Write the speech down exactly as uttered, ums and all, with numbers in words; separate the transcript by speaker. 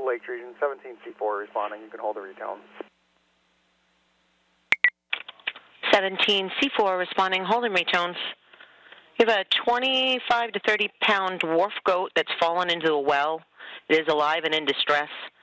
Speaker 1: Lake Region, seventeen C four responding. You can hold the recount.
Speaker 2: seventeen C four responding, holding retones. You have a twenty-five to thirty pound wharf goat that's fallen into a well. It is alive and in distress.